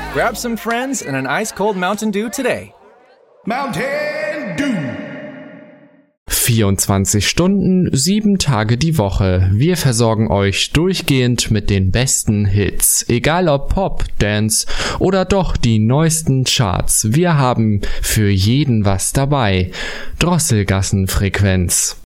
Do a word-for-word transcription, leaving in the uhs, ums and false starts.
Grab some friends and an ice-cold Mountain Dew today. Mountain Dew. vierundzwanzig Stunden, sieben Tage die Woche. Wir versorgen euch durchgehend mit den besten Hits. Egal ob Pop, Dance oder doch die neuesten Charts. Wir haben für jeden was dabei. Drosselgassenfrequenz.